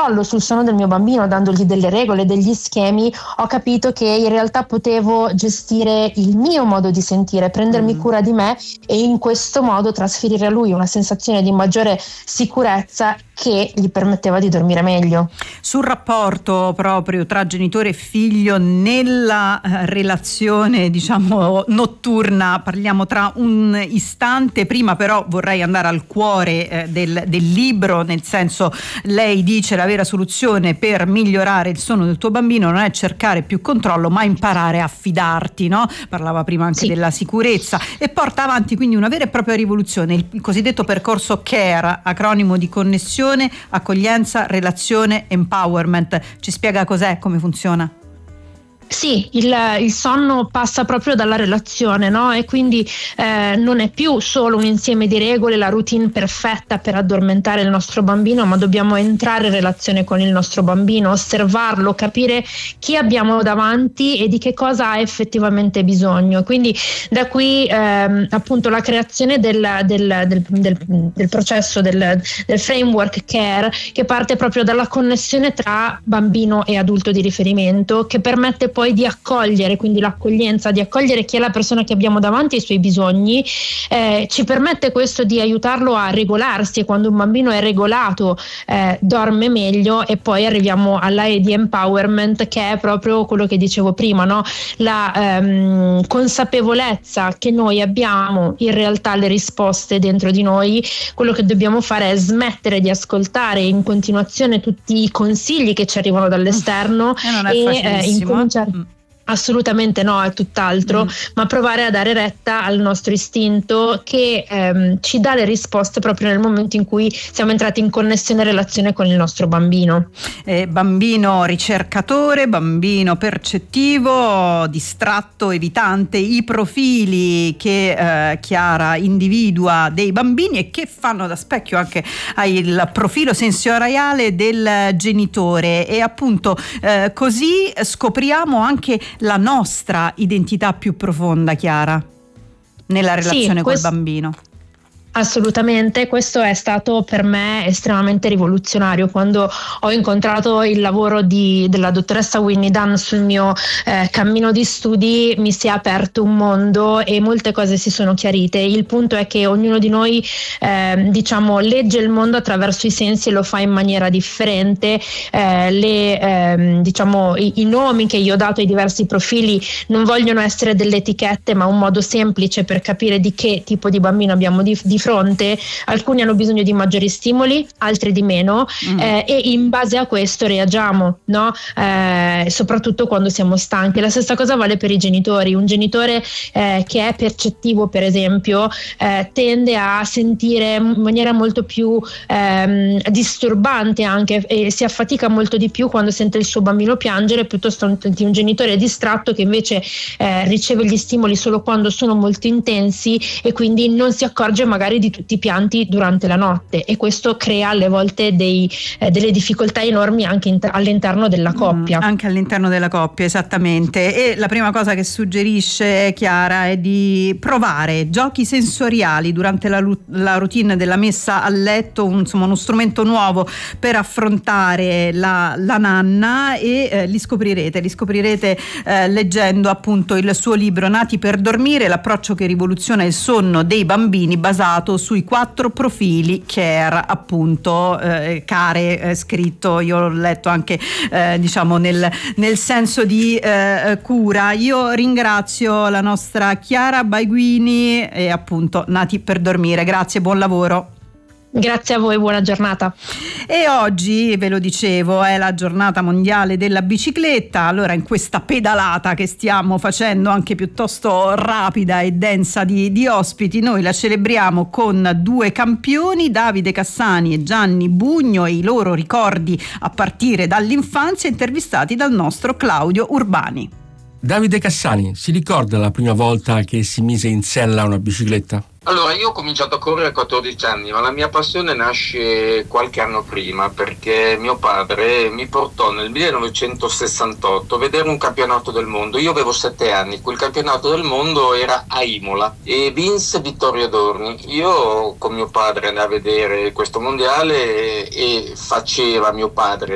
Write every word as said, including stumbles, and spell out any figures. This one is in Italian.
controllo sul sonno del mio bambino, dandogli delle regole, degli schemi, ho capito che in realtà potevo gestire il mio modo di sentire, prendermi Mm. cura di me e in questo modo trasferire a lui una sensazione di maggiore sicurezza che gli permetteva di dormire meglio. Sul rapporto proprio tra genitore e figlio nella eh, relazione, diciamo, notturna, parliamo tra un istante. Prima però vorrei andare al cuore eh, del, del libro, nel senso, lei dice: la vera soluzione per migliorare il sonno del tuo bambino non è cercare più controllo, ma imparare a fidarti, no? Parlava prima anche Sì. della sicurezza, e porta avanti quindi una vera e propria rivoluzione, il, il cosiddetto percorso CARE, acronimo di connessione, accoglienza, relazione, empowerment. Ci spiega cos'è, come funziona? Sì, il, il sonno passa proprio dalla relazione, no? E quindi eh, non è più solo un insieme di regole, la routine perfetta per addormentare il nostro bambino, ma dobbiamo entrare in relazione con il nostro bambino, osservarlo, capire chi abbiamo davanti e di che cosa ha effettivamente bisogno. Quindi da qui ehm, appunto la creazione del, del, del, del, del processo del, del framework CARE, che parte proprio dalla connessione tra bambino e adulto di riferimento, che permette poi di accogliere, quindi l'accoglienza, di accogliere chi è la persona che abbiamo davanti e i suoi bisogni, eh, ci permette questo di aiutarlo a regolarsi, e quando un bambino è regolato eh, dorme meglio. E poi arriviamo alla E di empowerment, che è proprio quello che dicevo prima, no? La ehm, consapevolezza che noi abbiamo in realtà le risposte dentro di noi. Quello che dobbiamo fare è smettere di ascoltare in continuazione tutti i consigli che ci arrivano dall'esterno e, non è e eh, facilissimo. incominciare. Mm. Assolutamente no, è tutt'altro, Mm. ma provare a dare retta al nostro istinto, che ehm, ci dà le risposte proprio nel momento in cui siamo entrati in connessione e relazione con il nostro bambino. Eh, bambino ricercatore, bambino percettivo, distratto, evitante, i profili che eh, Chiara individua dei bambini e che fanno da specchio anche al profilo sensoriale del genitore, e appunto eh, così scopriamo anche la nostra identità più profonda, Chiara, nella relazione Sì, col questo... bambino. Assolutamente, questo è stato per me estremamente rivoluzionario. Quando ho incontrato il lavoro di, della dottoressa Winnie Dunn sul mio eh, cammino di studi, mi si è aperto un mondo e molte cose si sono chiarite. Il punto è che ognuno di noi eh, diciamo legge il mondo attraverso i sensi e lo fa in maniera differente. Eh, le, eh, diciamo, i, i nomi che io ho dato ai diversi profili non vogliono essere delle etichette, ma un modo semplice per capire di che tipo di bambino abbiamo di, di fronte. Alcuni hanno bisogno di maggiori stimoli, altri di meno, mm. eh, e in base a questo reagiamo, no? Eh, soprattutto quando siamo stanchi. La stessa cosa vale per i genitori. Un genitore eh, che è percettivo, per esempio, eh, tende a sentire in maniera molto più ehm, disturbante anche, e si affatica molto di più quando sente il suo bambino piangere, piuttosto di un genitore distratto che invece eh, riceve gli stimoli solo quando sono molto intensi e quindi non si accorge magari di tutti i pianti durante la notte, e questo crea alle volte dei, eh, delle difficoltà enormi anche in, all'interno della coppia. Mm, anche all'interno della coppia, esattamente. E la prima cosa che suggerisce Chiara è di provare giochi sensoriali durante la, la routine della messa a letto, un, insomma uno strumento nuovo per affrontare la, la nanna, e eh, li scoprirete, li scoprirete eh, leggendo appunto il suo libro Nati per dormire, l'approccio che rivoluziona il sonno dei bambini, basato sui quattro profili CARE, appunto eh, care eh, scritto, io l'ho letto anche eh, diciamo nel, nel senso di eh, cura. Io ringrazio la nostra Chiara Baiguini e appunto Nati per dormire. Grazie, buon lavoro. Grazie a voi, buona giornata. E oggi, ve lo dicevo, è la giornata mondiale della bicicletta. Allora, in questa pedalata che stiamo facendo, anche piuttosto rapida e densa di, di ospiti, noi la celebriamo con due campioni, Davide Cassani e Gianni Bugno, e i loro ricordi a partire dall'infanzia, intervistati dal nostro Claudio Urbani. Davide Cassani, si ricorda la prima volta che si mise in sella una bicicletta? Allora, io ho cominciato a correre a quattordici anni, ma la mia passione nasce qualche anno prima, perché mio padre mi portò nel millenovecentosessantotto a vedere un campionato del mondo. Io avevo sette anni, quel campionato del mondo era a Imola e vinse Vittorio Adorni. Io con mio padre andai a vedere questo mondiale e faceva mio padre